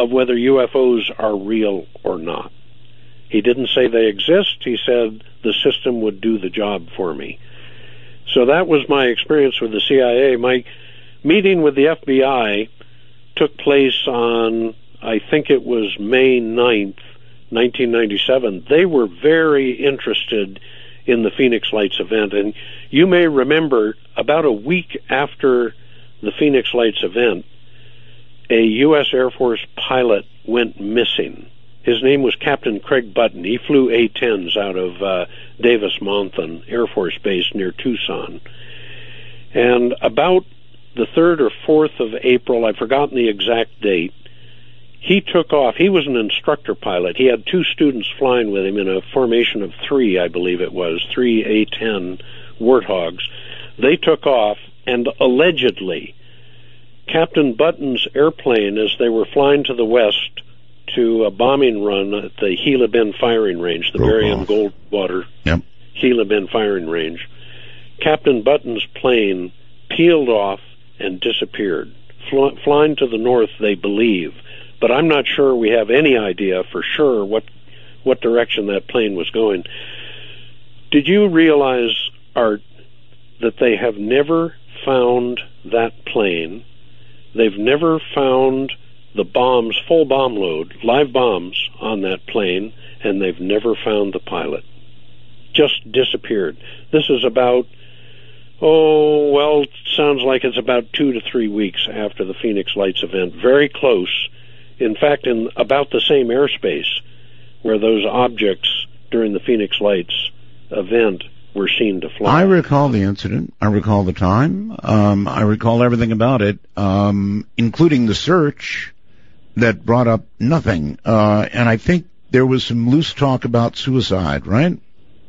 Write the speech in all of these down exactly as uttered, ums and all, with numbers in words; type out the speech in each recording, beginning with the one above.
of whether U F Os are real or not. He didn't say they exist. He said the system would do the job for me. So that was my experience with the C I A. My meeting with the F B I took place on, I think it was May ninth, nineteen ninety-seven. They were very interested in the Phoenix Lights event. And you may remember, about a week after the Phoenix Lights event, a U S Air Force pilot went missing. His name was Captain Craig Button. He flew A tens out of uh, Davis-Monthan Air Force Base near Tucson. And about the third or fourth of April, I've forgotten the exact date, he took off. He was an instructor pilot. He had two students flying with him in a formation of three, I believe it was, three A ten Warthogs. They took off, and allegedly, Captain Button's airplane, as they were flying to the west to a bombing run at the Gila Bend firing range, the Berrien Goldwater yep. Gila Bend firing range, Captain Button's plane peeled off and disappeared. Fly, flying to the north, they believe, but I'm not sure we have any idea for sure what what direction that plane was going. Did you realize, Art, that they have never found that plane? They've never found the bombs, full bomb load, live bombs on that plane, and they've never found the pilot. Just disappeared. This is about, oh, well, sounds like it's about two to three weeks after the Phoenix Lights event. Very close. In fact, in about the same airspace where those objects during the Phoenix Lights event were seen to fly. I recall the incident. I recall the time. Um, I recall everything about it, um, including the search that brought up nothing. Uh, and I think there was some loose talk about suicide, right?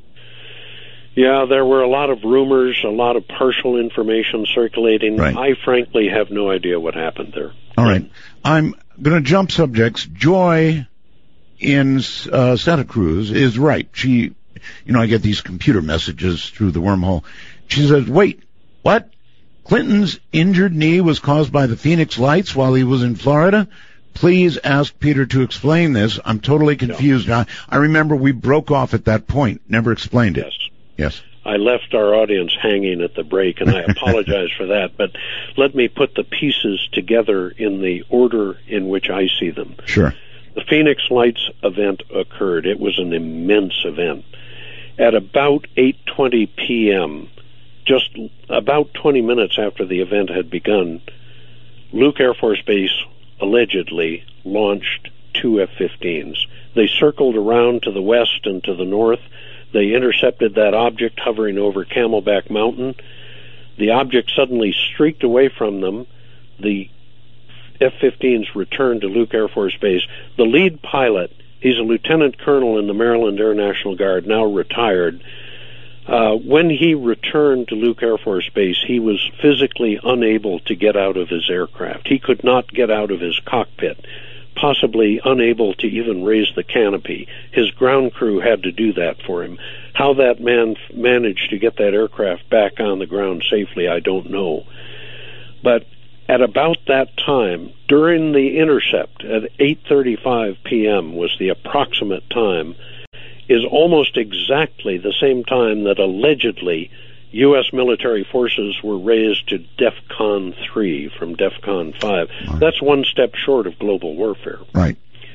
Yeah, there were a lot of rumors, a lot of partial information circulating. Right. I frankly have no idea what happened there. All right. I'm going to jump subjects. Joy in uh, Santa Cruz is right. She, you know, I get these computer messages through the wormhole. She says, wait, what? Clinton's injured knee was caused by the Phoenix Lights while he was in Florida? Please ask Peter to explain this. I'm totally confused. No. I, I remember we broke off at that point, never explained it. Yes. Yes. I left our audience hanging at the break, and I apologize for that, but let me put the pieces together in the order in which I see them. Sure. The Phoenix Lights event occurred. It was an immense event. At about eight twenty p.m., just about twenty minutes after the event had begun, Luke Air Force Base allegedly launched two F fifteens. They circled around to the west and to the north. They intercepted that object hovering over Camelback Mountain. The object suddenly streaked away from them. The F fifteens returned to Luke Air Force Base. The lead pilot, he's a lieutenant colonel in the Maryland Air National Guard, now retired. Uh, when he returned to Luke Air Force Base, he was physically unable to get out of his aircraft. He could not get out of his cockpit, possibly unable to even raise the canopy. His ground crew had to do that for him. How that man f- managed to get that aircraft back on the ground safely, I don't know. But at about that time, during the intercept, at eight thirty-five p.m. was the approximate time, is almost exactly the same time that allegedly U S military forces were raised to DEFCON three from DEFCON five. Right. That's one step short of global warfare. Right.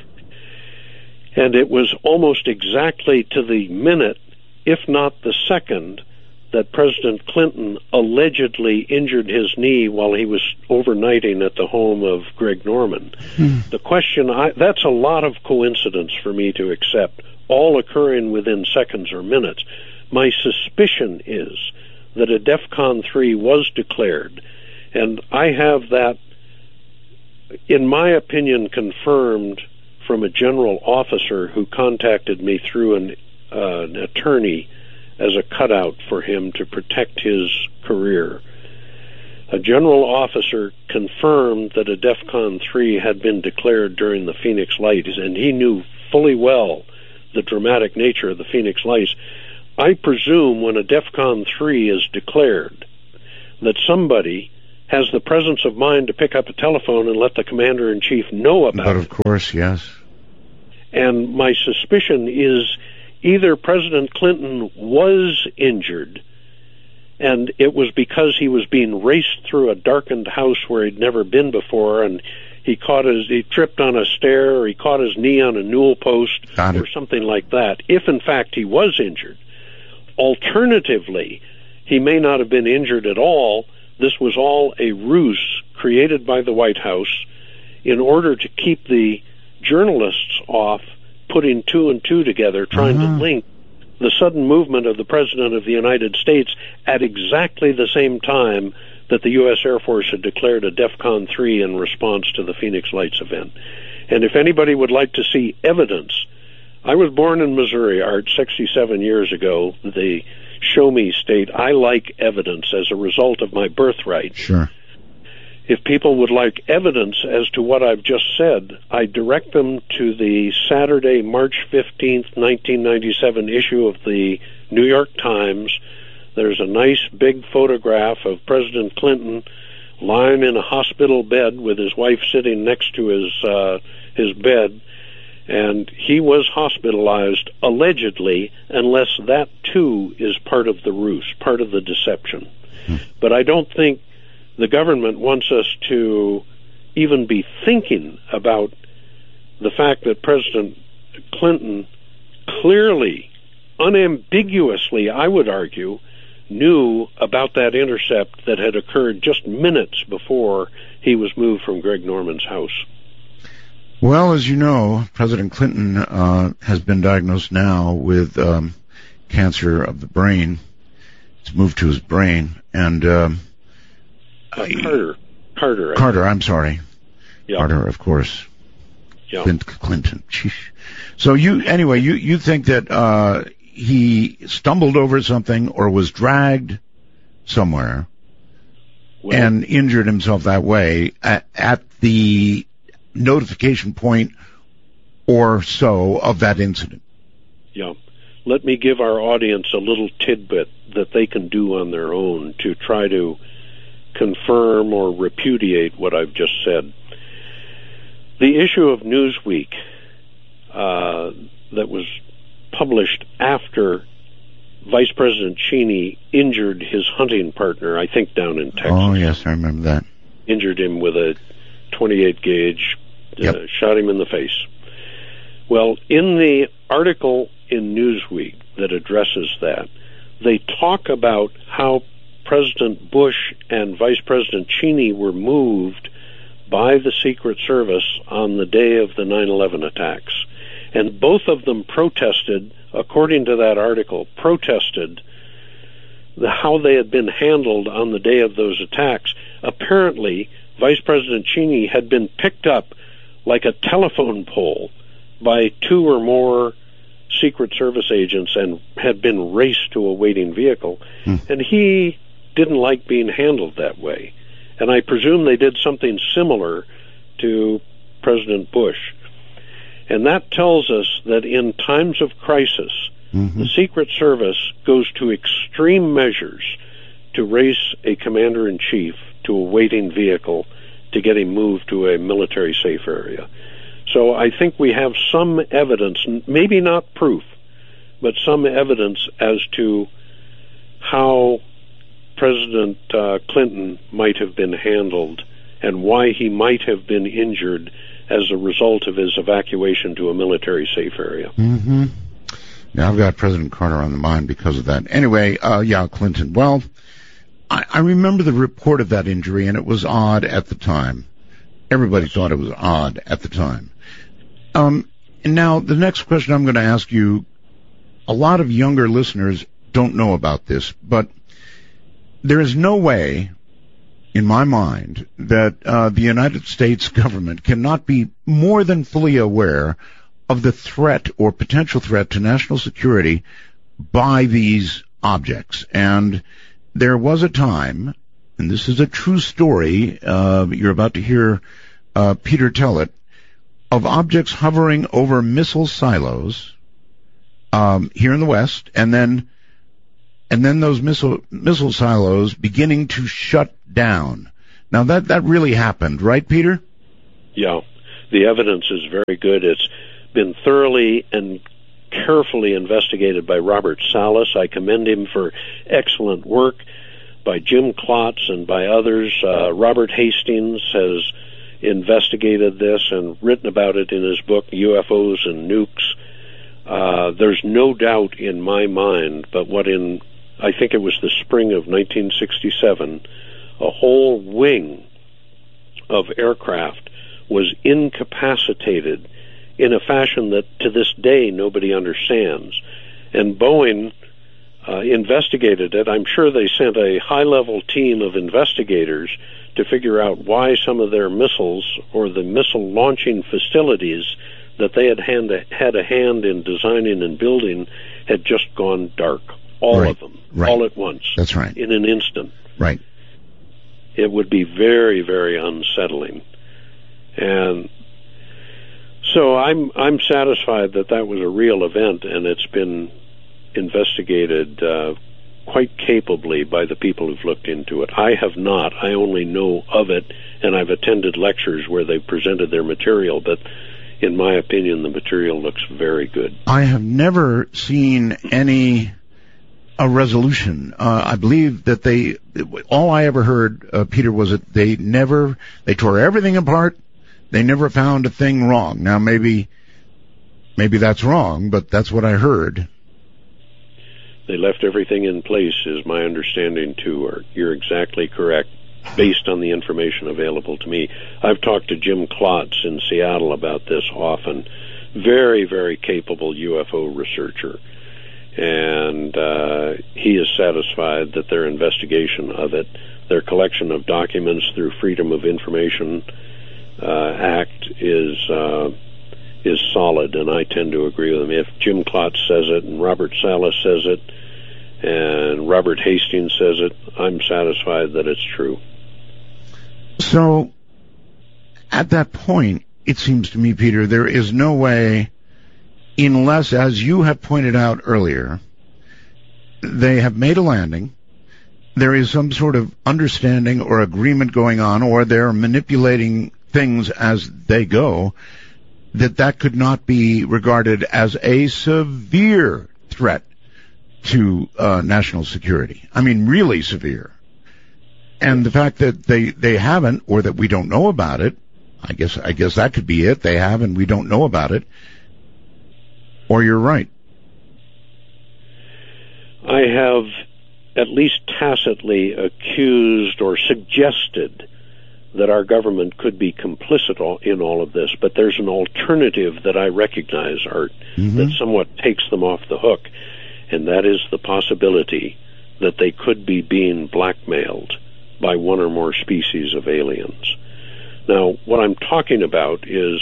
And it was almost exactly to the minute, if not the second, that President Clinton allegedly injured his knee while he was overnighting at the home of Greg Norman. Hmm. The question, I, that's a lot of coincidence for me to accept, all occurring within seconds or minutes. My suspicion is that a DEFCON three was declared, and I have that, in my opinion, confirmed from a general officer who contacted me through an, uh, an attorney as a cutout for him to protect his career. A general officer confirmed that a DEFCON three had been declared during the Phoenix Lights, and he knew fully well the dramatic nature of the Phoenix Lights. I presume when a DEFCON three is declared that somebody has the presence of mind to pick up a telephone and let the commander-in-chief know about it. But of course, yes. And my suspicion is either President Clinton was injured, and it was because he was being raced through a darkened house where he'd never been before, and he caught his, he tripped on a stair, or he caught his knee on a newel post, or something like that, if in fact he was injured. Alternatively, he may not have been injured at all. This was all a ruse created by the White House in order to keep the journalists off putting two and two together, trying uh-huh. to link the sudden movement of the President of the United States at exactly the same time that the U S Air Force had declared a DEFCON three in response to the Phoenix Lights event. And if anybody would like to see evidence, I was born in Missouri, Art, sixty-seven years ago, the show me state. I like evidence as a result of my birthright. Sure. If people would like evidence as to what I've just said, I direct them to the Saturday, March fifteenth, nineteen ninety-seven issue of the New York Times. There's a nice big photograph of President Clinton lying in a hospital bed with his wife sitting next to his uh, his bed, and he was hospitalized, allegedly, unless that too is part of the ruse, part of the deception. Hmm. But I don't think the government wants us to even be thinking about the fact that President Clinton clearly, unambiguously, I would argue, knew about that intercept that had occurred just minutes before he was moved from Greg Norman's house. Well, as you know, President Clinton uh, has been diagnosed now with um, cancer of the brain. It's moved to his brain, and um, Uh, Carter. Carter. Carter, I'm sorry. Yep. Carter, of course. Yep. Clint, Clinton. So you, anyway, you, you think that uh, he stumbled over something or was dragged somewhere well, and injured himself that way at, at the notification point or so of that incident. Yeah. Let me give our audience a little tidbit that they can do on their own to try to confirm or repudiate what I've just said. The issue of Newsweek uh, that was published after Vice President Cheney injured his hunting partner, I think down in Texas. Oh, yes, I remember that. Injured him with a twenty-eight gauge, yep. uh, shot him in the face. Well, in the article in Newsweek that addresses that, they talk about how President Bush and Vice President Cheney were moved by the Secret Service on the day of the nine eleven attacks. And both of them protested, according to that article, protested the, how they had been handled on the day of those attacks. Apparently, Vice President Cheney had been picked up like a telephone pole by two or more Secret Service agents and had been raced to a waiting vehicle. Hmm. And he didn't like being handled that way. And I presume they did something similar to President Bush. And that tells us that in times of crisis, mm-hmm. the Secret Service goes to extreme measures to race a commander-in-chief to a waiting vehicle to get him moved to a military-safe area. So I think we have some evidence, maybe not proof, but some evidence as to how President uh, Clinton might have been handled and why he might have been injured as a result of his evacuation to a military-safe area. Mm-hmm. Now, I've got President Carter on the mind because of that. Anyway, uh, yeah, Clinton. Well, I, I remember the report of that injury, and it was odd at the time. Everybody thought it was odd at the time. Um, and now, the next question I'm going to ask you, a lot of younger listeners don't know about this, but there is no way, in my mind, that uh, the United States government cannot be more than fully aware of the threat or potential threat to national security by these objects. And there was a time, and this is a true story, uh, you're about to hear uh, Peter tell it, of objects hovering over missile silos um, here in the West, and then and then those missile missile silos beginning to shut down. Now, that, that really happened, right, Peter? Yeah. The evidence is very good. It's been thoroughly and carefully investigated by Robert Salas. I commend him for excellent work, by Jim Klotz and by others. Uh, Robert Hastings has investigated this and written about it in his book, U F Os and Nukes. Uh, there's no doubt in my mind, but what in, I think it was the spring of nineteen sixty-seven, a whole wing of aircraft was incapacitated in a fashion that to this day nobody understands. And Boeing uh, investigated it. I'm sure they sent a high-level team of investigators to figure out why some of their missiles or the missile launching facilities that they had hand, had a hand in designing and building had just gone dark. All right. of them, right. all at once. That's right. In an instant. Right. It would be very, very unsettling. And so I'm I'm satisfied that that was a real event, and it's been investigated uh, quite capably by the people who've looked into it. I have not. I only know of it, and I've attended lectures where they presented their material, but in my opinion, the material looks very good. I have never seen any a resolution. Uh, I believe that they, all I ever heard, uh, Peter, was that they never, they tore everything apart. They never found a thing wrong. Now, maybe, maybe that's wrong, but that's what I heard. They left everything in place, is my understanding, too. Or you're exactly correct, based on the information available to me. I've talked to Jim Klotz in Seattle about this often. Very, very capable U F O researcher. And uh, he is satisfied that their investigation of it, their collection of documents through Freedom of Information uh, Act is uh, is solid, and I tend to agree with him. If Jim Klotz says it, and Robert Salas says it, and Robert Hastings says it, I'm satisfied that it's true. So, at that point, it seems to me, Peter, there is no way, unless, as you have pointed out earlier, they have made a landing, there is some sort of understanding or agreement going on, or they're manipulating things as they go, that that could not be regarded as a severe threat to uh, national security. I mean, really severe. And the fact that they, they haven't, or that we don't know about it, I guess I guess that could be it. They have, and we don't know about it. Or you're right. I have at least tacitly accused or suggested that our government could be complicit in all of this, but there's an alternative that I recognize, Art, mm-hmm. that somewhat takes them off the hook, and that is the possibility that they could be being blackmailed by one or more species of aliens. Now, what I'm talking about is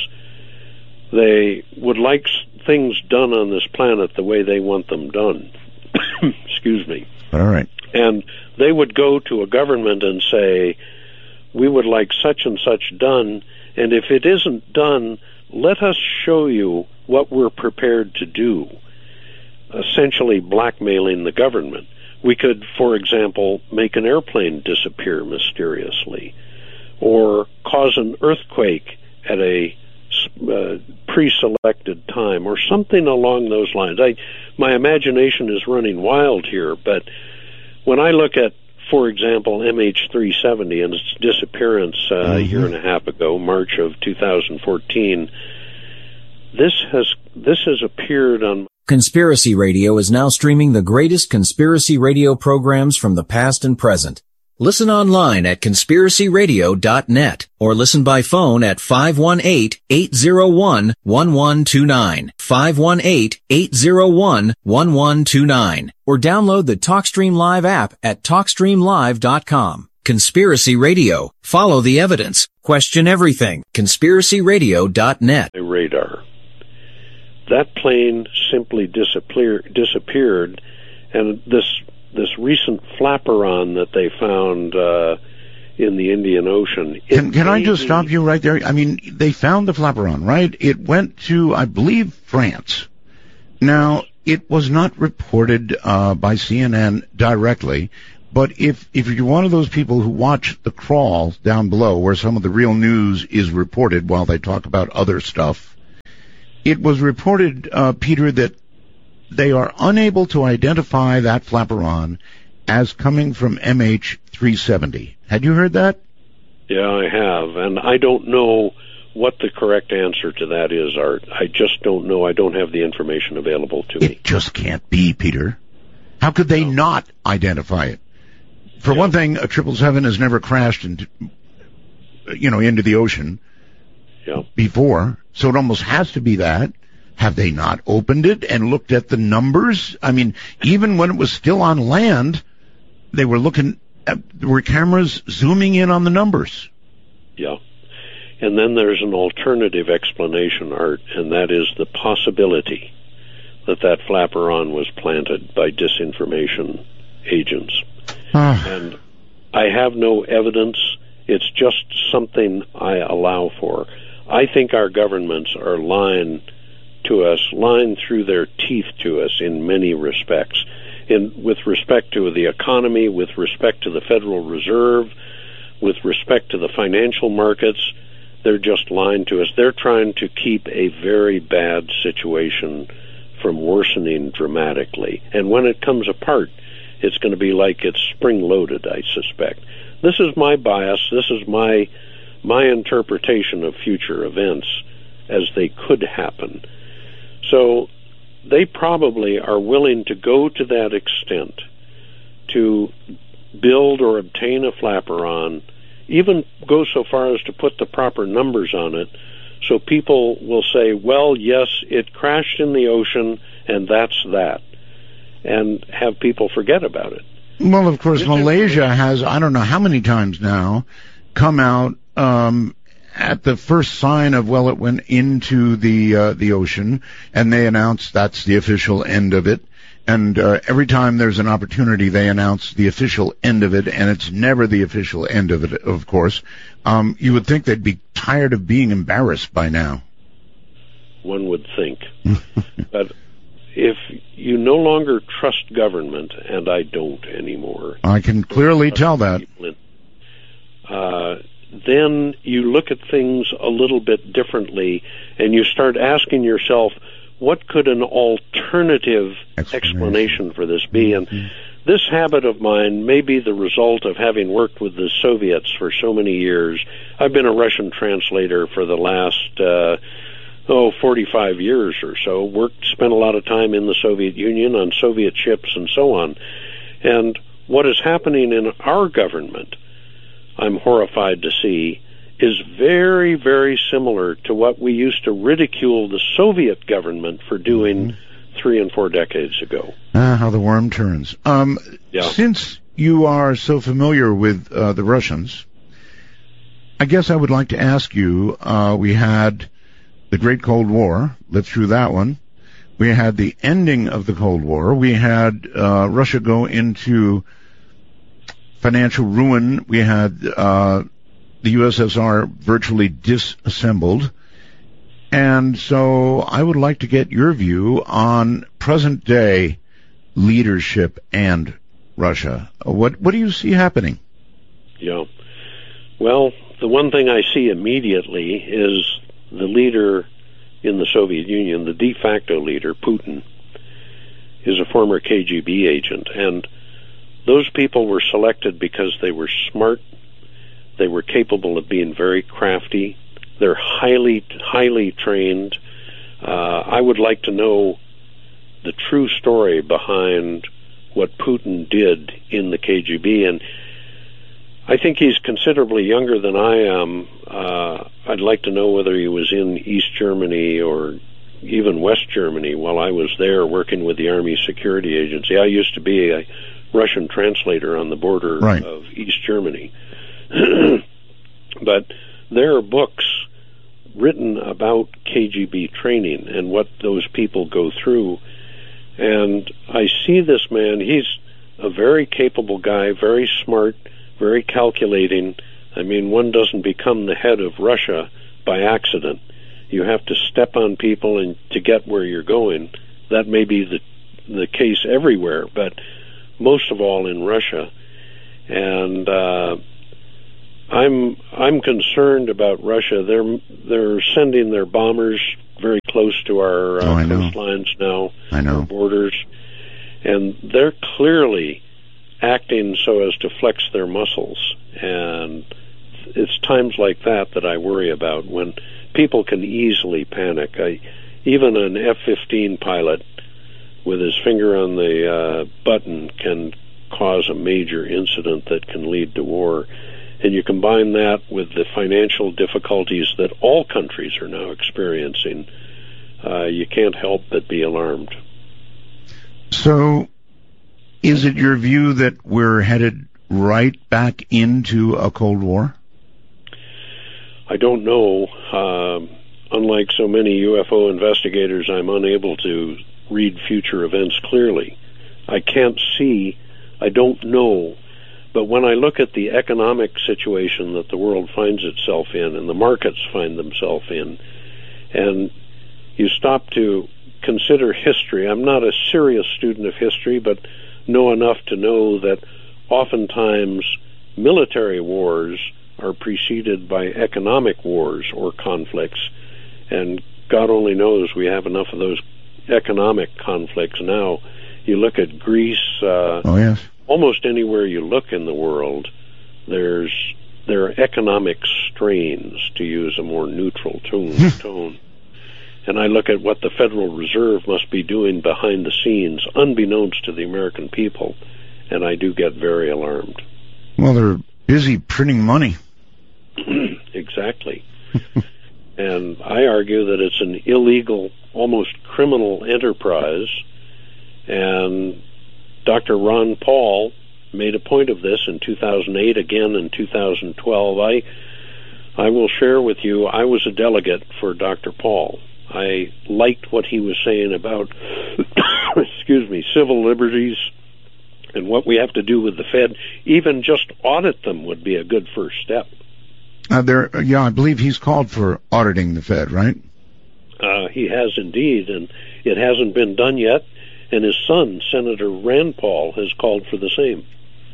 they would like things done on this planet the way they want them done. Excuse me. All right. And they would go to a government and say, we would like such and such done, and if it isn't done, let us show you what we're prepared to do, essentially blackmailing the government. We could, for example, make an airplane disappear mysteriously, or cause an earthquake at a uh, pre-selected time, or something along those lines. I, my imagination is running wild here, but when I look at, for example, M H three seventy and its disappearance uh, mm-hmm. a year and a half ago, March of two thousand fourteen, this has this has appeared on. Conspiracy Radio is now streaming the greatest conspiracy radio programs from the past and present. Listen online at conspiracy radio dot net or listen by phone at five one eight, eight zero one, one one two nine, five one eight, eight zero one, one one two nine, or download the TalkStream Live app at talk stream live dot com. Conspiracy Radio. Follow the evidence. Question everything. conspiracy radio dot net. A radar. That plane simply disappear, disappeared, and this this recent flaperon that they found uh, in the Indian Ocean. Can, can I just stop you right there? I mean, they found the flaperon, right? It went to, I believe, France. Now, it was not reported uh, by C N N directly, But if, if you're one of those people who watch the crawl down below where some of the real news is reported while they talk about other stuff, it was reported, uh, Peter, that they are unable to identify that flaperon as coming from M H three seventy. Had you heard that? Yeah, I have, and I don't know what the correct answer to that is, Art. I just don't know. I don't have the information available to it me. It just can't be, Peter. How could they no. not identify it? For yeah. one thing, a triple seven has never crashed into, you know, into the ocean yeah. before, so it almost has to be that. Have they not opened it and looked at the numbers? I mean, even when it was still on land, they were looking at, there were cameras zooming in on the numbers. Yeah. And then there's an alternative explanation, Art, and that is the possibility that that flaperon was planted by disinformation agents. Ah. And I have no evidence. It's just something I allow for. I think our governments are lying to us, lying through their teeth to us in many respects. In, with respect to the economy, with respect to the Federal Reserve, with respect to the financial markets, they're just lying to us. They're trying to keep a very bad situation from worsening dramatically. And when it comes apart, it's going to be like it's spring-loaded, I suspect. This is my bias. This is my my interpretation of future events as they could happen. So they probably are willing to go to that extent to build or obtain a flaperon, even go so far as to put the proper numbers on it, so people will say, well, yes, it crashed in the ocean, and that's that, and have people forget about it. Well, of course, Malaysia has, I don't know how many times now, come out um, at the first sign of, well, it went into the uh, the ocean, and they announce that's the official end of it. And uh, every time there's an opportunity, they announce the official end of it, and it's never the official end of it, of course. Um, you would think they'd be tired of being embarrassed by now. One would think. But if you no longer trust government, and I don't anymore. I can clearly tell that. Uh, then you look at things a little bit differently, and you start asking yourself, what could an alternative explanation, explanation for this be? And mm-hmm. this habit of mine may be the result of having worked with the Soviets for so many years. I've been a Russian translator for the last, uh, oh, forty-five years or so. Worked, spent a lot of time in the Soviet Union on Soviet ships and so on. And what is happening in our government, I'm horrified to see, is very, very similar to what we used to ridicule the Soviet government for doing mm-hmm. three and four decades ago. Ah, how the worm turns. Um, yeah. Since you are so familiar with uh, the Russians, I guess I would like to ask you, uh, we had the Great Cold War, lived through that one. We had the ending of the Cold War. We had uh, Russia go into financial ruin. We had uh, the U S S R virtually disassembled. And so I would like to get your view on present-day leadership and Russia. What what do you see happening? Yeah. Well, the one thing I see immediately is the leader in the Soviet Union, the de facto leader, Putin, is a former K G B agent. And those people were selected because they were smart. They were capable of being very crafty. They're highly, highly trained. Uh, I would like to know the true story behind what Putin did in the K G B. And I think he's considerably younger than I am. Uh, I'd like to know whether he was in East Germany or even West Germany while I was there working with the Army Security Agency. I used to be a Russian translator on the border right. of East Germany. But there are books written about K G B training and what those people go through. And I see this man, he's a very capable guy, very smart, very calculating. I mean, one doesn't become the head of Russia by accident. You have to step on people and to get where you're going. That may be the the case everywhere, but most of all in Russia. And uh, I'm I'm concerned about Russia. They're they're sending their bombers very close to our uh, oh, coastlines now, I know. our borders, and they're clearly acting so as to flex their muscles. And it's times like that that I worry about, when people can easily panic. I, even an F fifteen pilot with his finger on the uh, button can cause a major incident that can lead to war. And you combine that with the financial difficulties that all countries are now experiencing, uh, you can't help but be alarmed. So, is it your view that we're headed right back into a Cold War? I don't know. Um, unlike so many U F O investigators, I'm unable to read future events clearly. I can't see, I don't know. But when I look at the economic situation that the world finds itself in and the markets find themselves in, and you stop to consider history, I'm not a serious student of history, but know enough to know that oftentimes military wars are preceded by economic wars or conflicts, and God only knows we have enough of those economic conflicts now. You look at Greece, uh, oh yes. Almost anywhere you look in the world, there's there are economic strains, to use a more neutral tone. tone. And I look at what the Federal Reserve must be doing behind the scenes, unbeknownst to the American people, and I do get very alarmed. Well, they're busy printing money. Exactly. And I argue that it's an illegal, almost criminal enterprise, and Doctor Ron Paul made a point of this in two thousand eight, again in two thousand twelve. I I will share with you, I was a delegate for Doctor Paul. I liked what he was saying about, excuse me, civil liberties and what we have to do with the Fed. Even just audit them would be a good first step. Uh, there, yeah, I believe he's called for auditing the Fed, right? Uh, he has indeed, and it hasn't been done yet. And his son, Senator Rand Paul, has called for the same.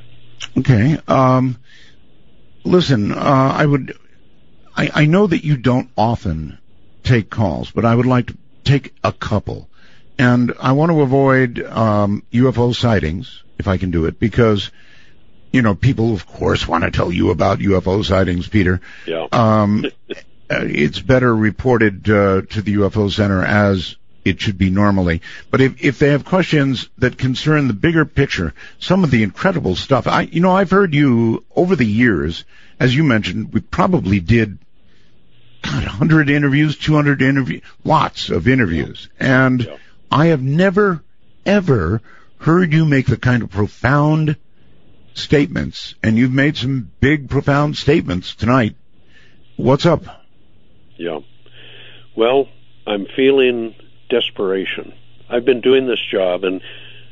Okay. Um, listen, uh, I would, I, I know that you don't often take calls, but I would like to take a couple. And I want to avoid um, U F O sightings, if I can do it, because, you know, people, of course, want to tell you about U F O sightings, Peter. Yeah. Um, it's better reported uh, to the U F O Center as it should be normally. But if, if they have questions that concern the bigger picture, some of the incredible stuff, I, you know, I've heard you over the years, as you mentioned, we probably did, God, one hundred interviews, two hundred interviews, lots of interviews. And yeah. I have never, ever heard you make the kind of profound statements, and you've made some big, profound statements tonight. What's up? Yeah. Well, I'm feeling desperation. I've been doing this job, and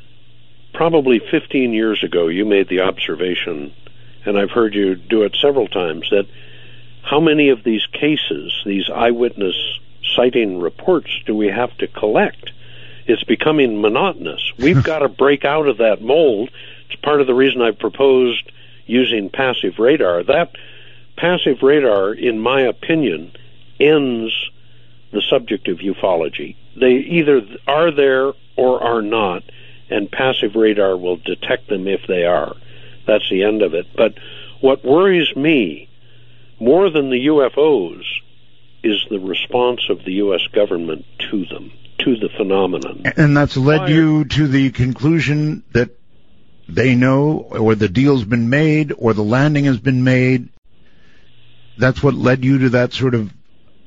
probably fifteen years ago you made the observation, and I've heard you do it several times, that how many of these cases, these eyewitness sighting reports, do we have to collect? It's becoming monotonous. We've got to break out of that mold. It's part of the reason I've proposed using passive radar. That passive radar, in my opinion, ends the subject of ufology. They either are there or are not, and passive radar will detect them if they are. That's the end of it. But what worries me more than the U F Os is the response of the U S government to them, to the phenomenon. And that's led Why? you to the conclusion that they know, or the deal's been made, or the landing has been made. That's what led you to that sort of...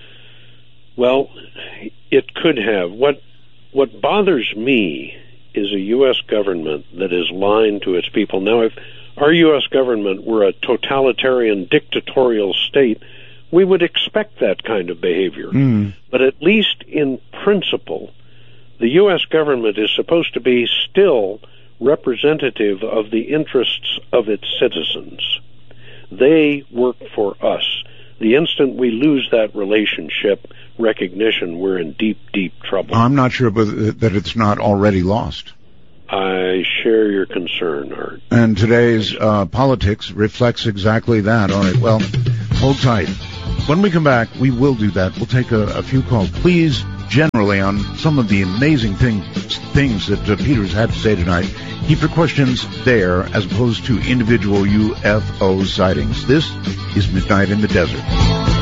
Well, it could have. What what bothers me is a U S government that is lying to its people. Now, if our U S government were a totalitarian, dictatorial state, we would expect that kind of behavior. Mm. But at least in principle, the U S government is supposed to be still representative of the interests of its citizens. They work for us. The instant we lose that relationship, recognition, we're in deep, deep trouble. I'm not sure that it's not already lost. I share your concern, Art. And today's uh, politics reflects exactly that. All right, well, hold tight. When we come back, we will do that. We'll take a, a few calls. Please, generally, on some of the amazing thing, things that uh, Peter's had to say tonight, keep your questions there as opposed to individual U F O sightings. This is Midnight in the Desert.